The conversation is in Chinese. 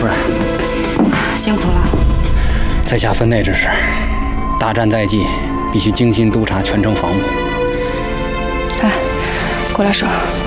夫人， 辛苦了。 在下分内之事，大战在即，必须精心督察全城防务。 来，过来说。